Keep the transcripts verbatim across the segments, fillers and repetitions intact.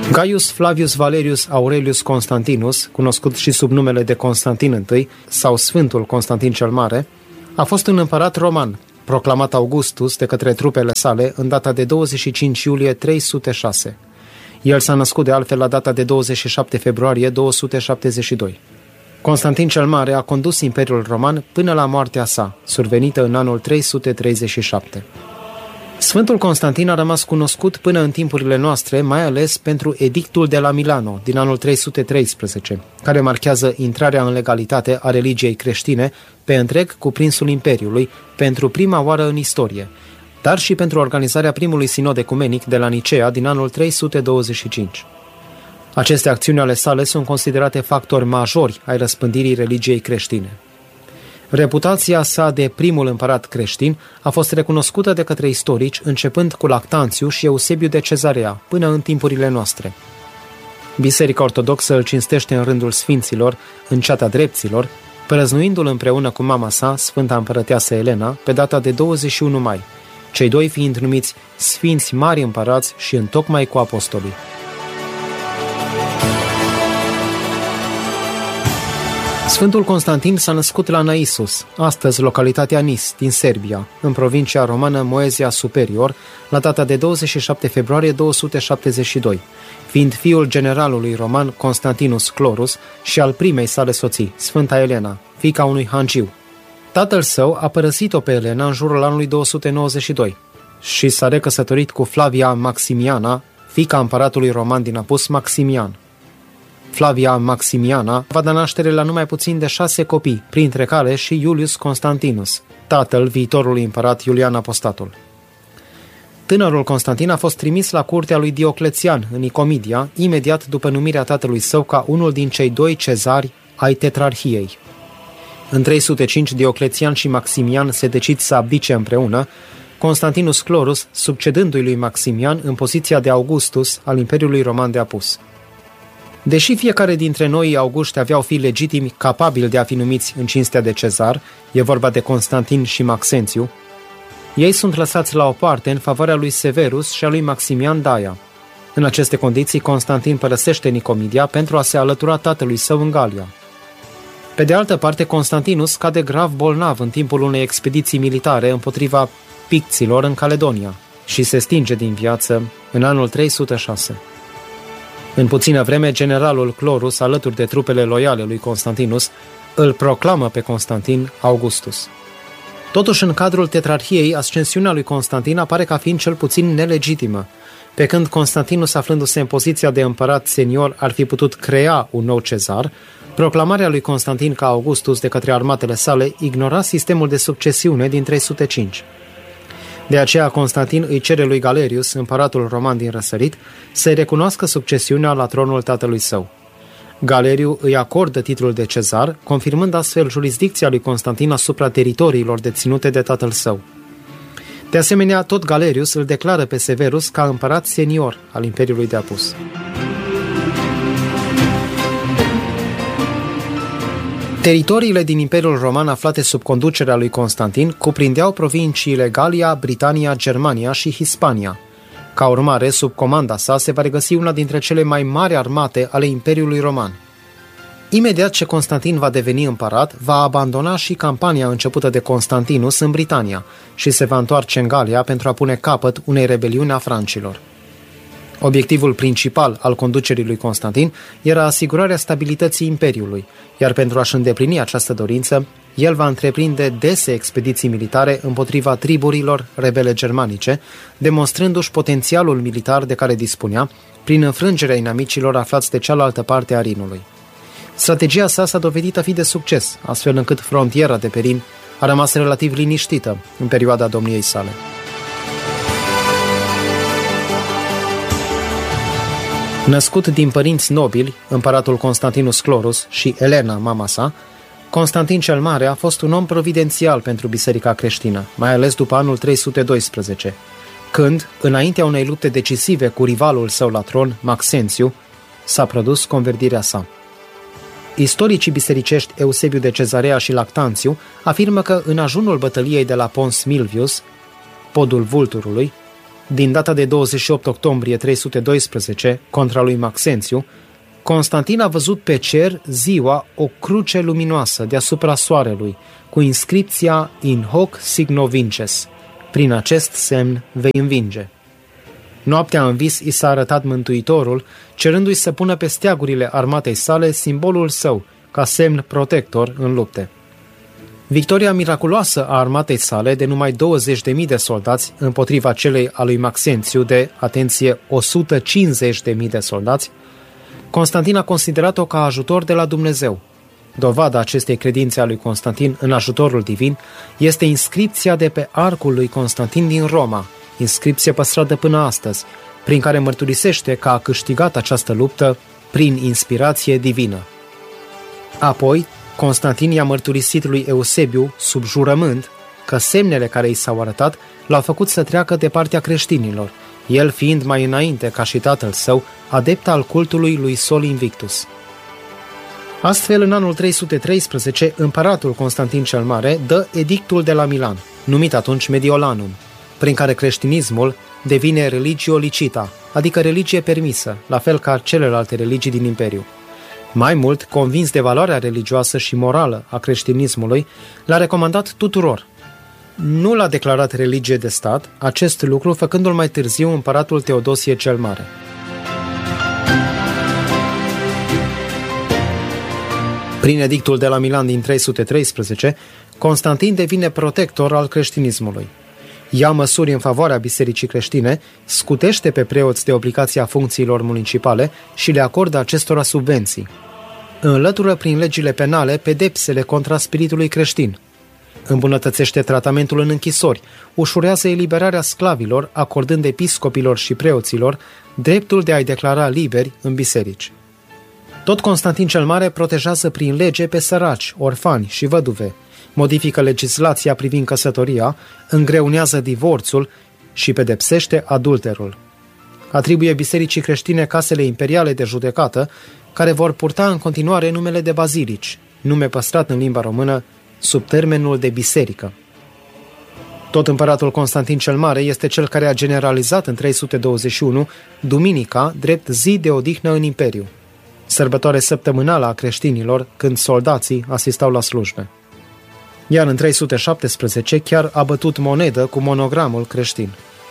Gaius Flavius Valerius Aurelius Constantinus, cunoscut și sub numele de Constantin I sau Sfântul Constantin cel Mare, a fost un împărat roman, proclamat Augustus de către trupele sale în data de douăzeci și cinci iulie trei sute șase. El s-a născut de altfel la data de douăzeci și șapte februarie două sute șaptezeci și doi. Constantin cel Mare a condus Imperiul Roman până la moartea sa, survenită în anul trei sute treizeci și șapte. Sfântul Constantin a rămas cunoscut până în timpurile noastre, mai ales pentru Edictul de la Milano din anul trei sute treisprezece, care marchează intrarea în legalitate a religiei creștine pe întreg cuprinsul Imperiului pentru prima oară în istorie, dar și pentru organizarea primului sinod ecumenic de la Nicea din anul trei sute douăzeci și cinci. Aceste acțiuni ale sale sunt considerate factori majori ai răspândirii religiei creștine. Reputația sa de primul împărat creștin a fost recunoscută de către istorici începând cu Lactanțiu și Eusebiu de Cezarea, până în timpurile noastre. Biserica Ortodoxă îl cinstește în rândul sfinților, în ceata drepților, prăznuindu-l împreună cu mama sa, Sfânta Împărăteasă Elena, pe data de douăzeci și unu mai, cei doi fiind numiți Sfinți Mari Împărați și întocmai cu apostolii. Sfântul Constantin s-a născut la Naissus, astăzi localitatea Nis, din Serbia, în provincia romană Moesia Superior, la data de douăzeci și șapte februarie două sute șaptezeci și doi, fiind fiul generalului roman Constantinus Chlorus și al primei sale soții, Sfânta Elena, fiica unui hangiu. Tatăl său a părăsit-o pe Elena în jurul anului două sute nouăzeci și doi și s-a recăsătorit cu Flavia Maximiana, fiica împăratului roman din apus Maximian. Flavia Maximiana va da naștere la numai puțin de șase copii, printre care și Iulius Constantinus, tatăl viitorului împărat Iulian Apostatul. Tânărul Constantin a fost trimis la curtea lui Dioclețian, în Nicomedia, imediat după numirea tatălui său ca unul din cei doi cezari ai tetrarhiei. În trei sute cinci, Dioclețian și Maximian se decid să abdice împreună, Constantinus Chlorus succedându-i lui Maximian în poziția de Augustus al Imperiului Roman de apus. Deși fiecare dintre noi auguști aveau fi legitimi capabili de a fi numiți în cinstea de cezar, e vorba de Constantin și Maxențiu, ei sunt lăsați la o parte în favoarea lui Severus și a lui Maximian Daia. În aceste condiții, Constantin părăsește Nicomedia pentru a se alătura tatălui său în Galia. Pe de altă parte, Constantinus cade grav bolnav în timpul unei expediții militare împotriva picților în Caledonia și se stinge din viață în anul trei sute șase. În puțină vreme, generalul Chlorus, alături de trupele loiale lui Constantinus, îl proclamă pe Constantin Augustus. Totuși, în cadrul tetrarhiei, ascensiunea lui Constantin apare ca fiind cel puțin nelegitimă, pe când Constantinus, aflându-se în poziția de împărat senior, ar fi putut crea un nou cezar, proclamarea lui Constantin ca Augustus de către armatele sale ignora sistemul de succesiune din trei sute cinci. De aceea Constantin îi cere lui Galerius, împăratul roman din răsărit, să-i recunoască succesiunea la tronul tatălui său. Galeriu îi acordă titlul de cezar, confirmând astfel jurisdicția lui Constantin asupra teritoriilor deținute de tatăl său. De asemenea, tot Galerius îl declară pe Severus ca împărat senior al Imperiului de apus. Teritoriile din Imperiul Roman aflate sub conducerea lui Constantin cuprindeau provinciile Galia, Britania, Germania și Hispania. Ca urmare, sub comanda sa se va regăsi una dintre cele mai mari armate ale Imperiului Roman. Imediat ce Constantin va deveni împărat, va abandona și campania începută de Constantinus în Britania și se va întoarce în Galia pentru a pune capăt unei rebeliuni a francilor. Obiectivul principal al conducerii lui Constantin era asigurarea stabilității Imperiului, iar pentru a-și îndeplini această dorință, el va întreprinde dese expediții militare împotriva triburilor rebele germanice, demonstrându-și potențialul militar de care dispunea prin înfrângerea inamicilor aflați de cealaltă parte a Rinului. Strategia sa s-a dovedit a fi de succes, astfel încât frontiera de pe Rin a rămas relativ liniștită în perioada domniei sale. Născut din părinți nobili, împăratul Constantinus Chlorus și Elena, mama sa, Constantin cel Mare a fost un om providențial pentru biserica creștină, mai ales după anul trei sute doisprezece, când, înaintea unei lupte decisive cu rivalul său la tron, Maxențiu, s-a produs convertirea sa. Istoricii bisericești Eusebiu de Cezarea și Lactanțiu afirmă că în ajunul bătăliei de la Pons Milvius, podul Vulturului, Din data de douăzeci și opt octombrie trei sute doisprezece, contra lui Maxențiu, Constantin a văzut pe cer ziua o cruce luminoasă deasupra soarelui, cu inscripția In hoc signo vinces. Prin acest semn vei învinge. Noaptea în vis i s-a arătat Mântuitorul, cerându-i să pună pe steagurile armatei sale simbolul său, ca semn protector în lupte. Victoria miraculoasă a armatei sale de numai douăzeci de mii de soldați împotriva celei a lui Maxențiu de, atenție, o sută cincizeci de mii de soldați, Constantin a considerat-o ca ajutor de la Dumnezeu. Dovada acestei credințe a lui Constantin în ajutorul divin este inscripția de pe arcul lui Constantin din Roma, inscripție păstrată până astăzi, prin care mărturisește că a câștigat această luptă prin inspirație divină. Apoi, Constantin i-a mărturisit lui Eusebiu, sub jurământ, că semnele care i s-au arătat l-au făcut să treacă de partea creștinilor, el fiind mai înainte, ca și tatăl său, adept al cultului lui Sol Invictus. Astfel, în anul trei sute treisprezece, împăratul Constantin cel Mare dă edictul de la Milan, numit atunci Mediolanum, prin care creștinismul devine religio licita, adică religie permisă, la fel ca celelalte religii din imperiu. Mai mult, convins de valoarea religioasă și morală a creștinismului, l-a recomandat tuturor. Nu l-a declarat religie de stat, acest lucru făcându-l mai târziu împăratul Teodosie cel Mare. Prin edictul de la Milan din trei sute treisprezece, Constantin devine protector al creștinismului. Ia măsuri în favoarea bisericii creștine, scutește pe preoți de obligația funcțiilor municipale și le acordă acestora subvenții. Înlătură prin legile penale pedepsele contra spiritului creștin. Îmbunătățește tratamentul în închisori, ușurează eliberarea sclavilor, acordând episcopilor și preoților dreptul de a-i declara liberi în biserici. Tot Constantin cel Mare protejează prin lege pe săraci, orfani și văduve, modifică legislația privind căsătoria, îngreunează divorțul și pedepsește adulterul. Atribuie bisericii creștine casele imperiale de judecată, care vor purta în continuare numele de bazilici, nume păstrat în limba română sub termenul de biserică. Tot împăratul Constantin cel Mare este cel care a generalizat în trei sute douăzeci și unu duminica drept zi de odihnă în imperiu, sărbătoare săptămânală a creștinilor când soldații asistau la slujbe. Iar în trei sute șaptesprezece chiar a bătut monedă cu monogramul creștin.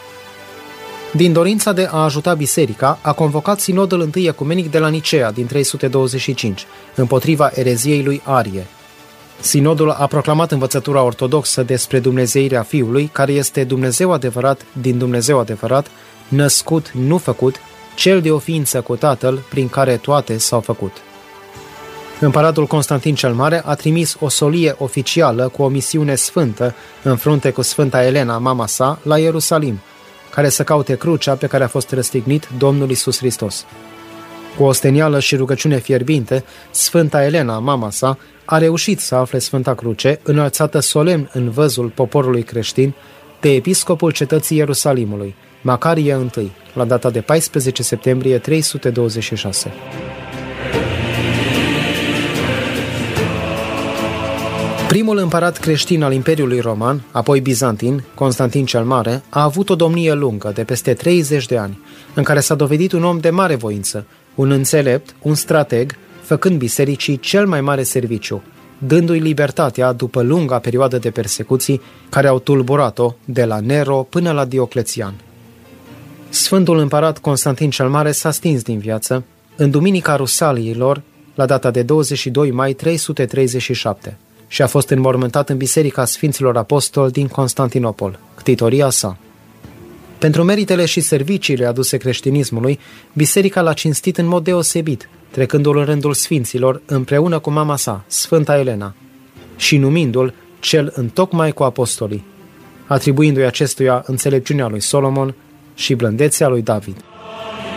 Din dorința de a ajuta biserica, a convocat sinodul întâi ecumenic de la Nicea din trei sute douăzeci și cinci, împotriva ereziei lui Arie. Sinodul a proclamat învățătura ortodoxă despre dumnezeirea Fiului, care este Dumnezeu adevărat din Dumnezeu adevărat, născut, nu făcut, cel de o ființă cu Tatăl, prin care toate s-au făcut. Împăratul Constantin cel Mare a trimis o solie oficială cu o misiune sfântă în frunte cu Sfânta Elena, mama sa, la Ierusalim, care să caute crucea pe care a fost răstignit Domnul Iisus Hristos. Cu ostenială și rugăciune fierbinte, Sfânta Elena, mama sa, a reușit să afle Sfânta Cruce, înălțată solemn în văzul poporului creștin de episcopul cetății Ierusalimului, Macarie I, la data de paisprezece septembrie trei sute douăzeci și șase. Primul împărat creștin al Imperiului Roman, apoi bizantin, Constantin cel Mare, a avut o domnie lungă de peste treizeci de ani, în care s-a dovedit un om de mare voință, un înțelept, un strateg, făcând bisericii cel mai mare serviciu, dându-i libertatea după lunga perioadă de persecuții care au tulburat-o de la Nero până la Dioclețian. Sfântul împărat Constantin cel Mare s-a stins din viață în Duminica Rusaliilor, la data de douăzeci și doi mai trei sute treizeci și șapte, și a fost înmormântat în Biserica Sfinților Apostoli din Constantinopol, ctitoria sa. Pentru meritele și serviciile aduse creștinismului, biserica l-a cinstit în mod deosebit, trecându-l în rândul sfinților împreună cu mama sa, Sfânta Elena, și numindu-l cel întocmai cu apostolii, atribuindu-i acestuia înțelepciunea lui Solomon și blândețea lui David.